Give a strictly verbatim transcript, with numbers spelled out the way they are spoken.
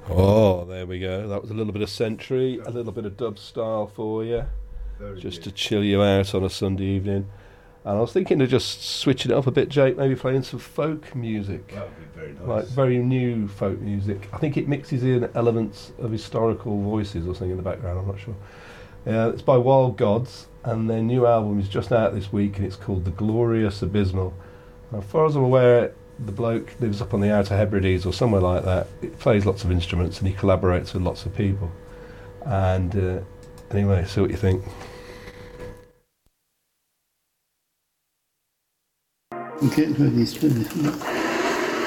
Oh, there we go. That was a little bit of Century, a little bit of dub style for you, Very just good. to chill you out on a Sunday evening. And I was thinking of just switching it up a bit, Jake, maybe playing some folk music, That would be very nice. like very new folk music. I think it mixes in elements of historical voices or something in the background, I'm not sure. Yeah, it's by Wild Gods, and their new album is just out this week, and it's called The Glorious Abysmal. And as far as I'm aware, the bloke lives up on the Outer Hebrides or somewhere like that. He plays lots of instruments and he collaborates with lots of people. And uh, anyway, see what you think. I'm getting ready to